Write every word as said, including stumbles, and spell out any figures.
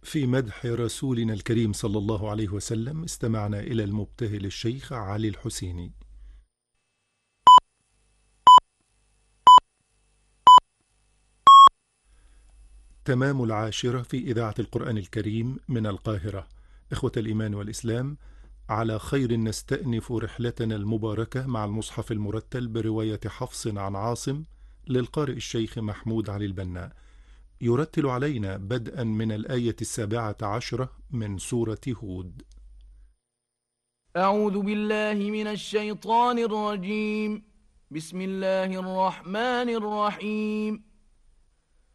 في مدح رسولنا الكريم صلى الله عليه وسلم استمعنا إلى المبتهل الشيخ علي الحسيني. تمام العاشرة في إذاعة القرآن الكريم من القاهرة. إخوة الإيمان والإسلام، على خير نستأنف رحلتنا المباركة مع المصحف المرتل برواية حفص عن عاصم للقارئ الشيخ محمود علي البنا. يرتل علينا بدءا من الآية السابعة عشرة من سورة هود. أعوذ بالله من الشيطان الرجيم. بسم الله الرحمن الرحيم.